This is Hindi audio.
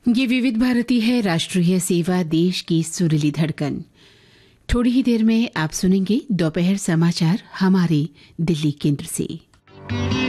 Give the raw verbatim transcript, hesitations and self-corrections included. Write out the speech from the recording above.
ये विविध भारती है, राष्ट्रीय सेवा, देश की सुरीली धड़कन। थोड़ी ही देर में आप सुनेंगे दोपहर समाचार हमारे दिल्ली केंद्र से।